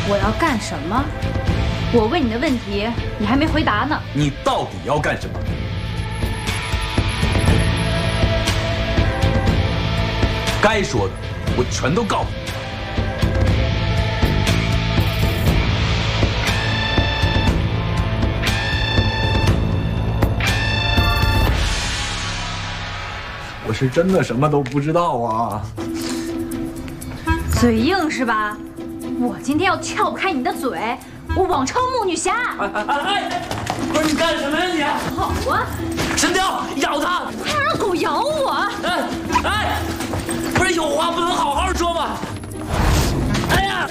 我要干什么？我问你的问题，你还没回答呢。 你到底要干什么？该说的，我全都告诉你。我是真的什么都不知道啊！ 嘴硬是吧？我今天要撬不开你的嘴，我枉称木女侠！ 不是你干什么呀你？ 好啊！ 神雕，咬他！ 快让狗咬我！ 不是有话不能好好说吗？哎呀！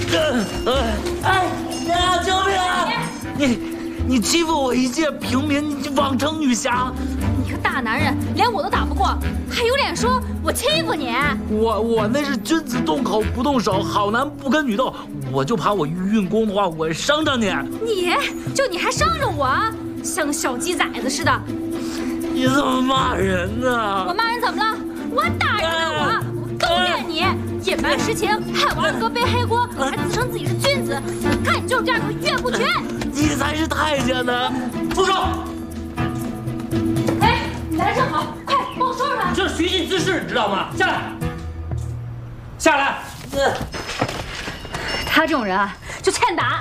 救命啊！你欺负我一介平民，你妄称女侠！ 你个大男人，连我都打不过，还有脸说我欺负你？ 我那是君子动口不动手，好男不跟女斗。我就怕我运功的话，我伤着你。 你还伤着我，像个小鸡崽子似的。 你怎么骂人呢？ 我骂人怎么了？我还打人呢！我勾践你，隐瞒实情，害我二哥背黑锅，还自称自己是君子。我看你就是这样个岳不群。 你才是太监呢！住手！ 哎，你来正好，快帮我收拾他！ 这是寻衅滋事，你知道吗？下来，下来！ 他这种人啊，就欠打。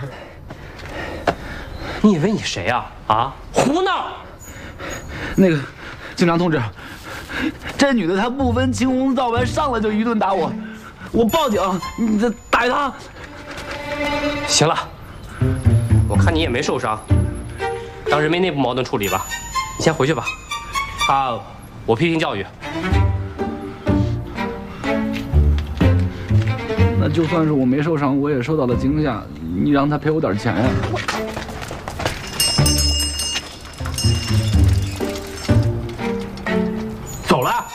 你以为你谁啊？啊，胡闹！ 那个警长同志，这女的她不分青红皂白，上来就一顿打我，我报警，你这逮她。 行了，我看你也没受伤，当人民内部矛盾处理吧。你先回去吧，我批评教育。 那就算是我没受伤，我也受到了惊吓，你让她赔我点钱呀。 走了。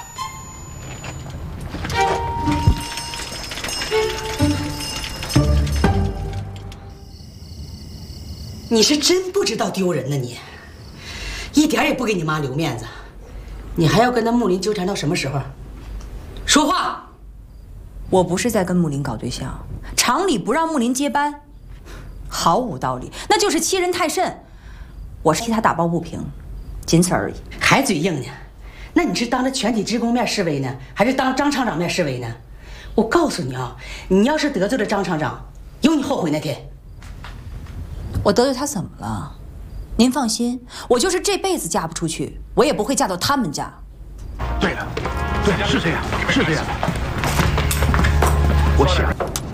你是真不知道丢人呢，你一点也不给你妈留面子，你还要跟那木林纠缠到什么时候？说话！ 我不是在跟木林搞对象，常理不让木林接班，毫无道理，那就是欺人太甚。我是替他打抱不平，仅此而已。 还嘴硬呢？那你是当着全体职工面示威呢，还是当张厂长面示威呢？我告诉你啊，你要是得罪了张厂长，有你后悔那天。 我得罪他怎么了？您放心，我就是这辈子嫁不出去，我也不会嫁到他们家。 对了，对，是这样，是这样。我想，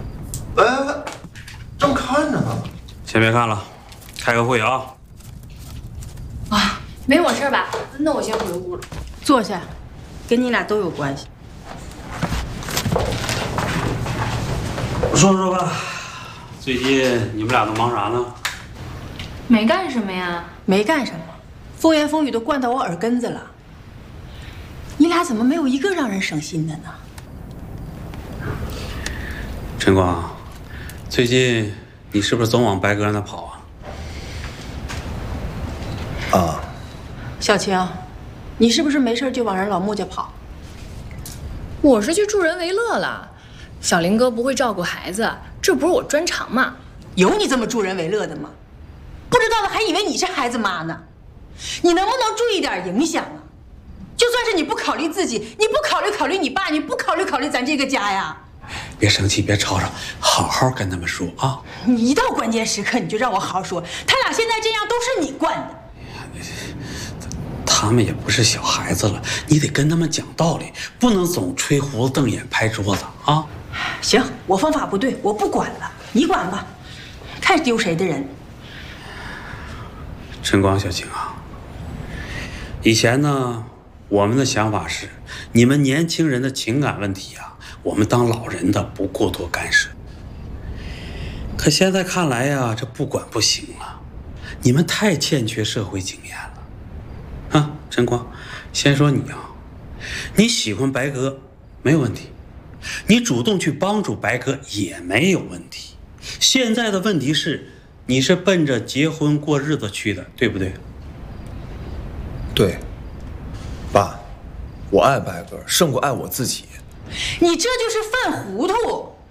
正看着呢。 先别看了，开个会啊。 啊，没我事儿吧？那我先回屋了。 坐下，跟你俩都有关系。 说说吧，最近你们俩都忙啥呢？ 没干什么呀。 没干什么，风言风语都灌到我耳根子了。你俩怎么没有一个让人省心的呢？ 陈光，最近你是不是总往白哥那跑啊？ 啊，小青，你是不是没事就往人老穆家跑？ 我是去助人为乐了。小林哥不会照顾孩子，这不是我专长吗？ 有你这么助人为乐的吗？不知道的还以为你是孩子妈呢。你能不能注意点影响啊？就算是你不考虑自己，你不考虑你爸，你不考虑咱这个家呀？ 别生气，别吵吵，好好跟他们说啊！ 你一到关键时刻你就让我好好说，他俩现在这样都是你惯的。 他们也不是小孩子了，你得跟他们讲道理，不能总吹胡子瞪眼拍桌子啊！ 行，我方法不对，我不管了，你管吧，看丢谁的人。 陈光，小青啊，以前呢，我们的想法是，你们年轻人的情感问题啊，我们当老人的不过多干涉。可现在看来呀，这不管不行了，你们太欠缺社会经验了。啊，陈光，先说你啊，你喜欢白哥没有问题，你主动去帮助白哥也没有问题。现在的问题是，你是奔着结婚过日子去的，对不对？ 对，爸，我爱白哥胜过爱我自己。 你这就是犯糊涂。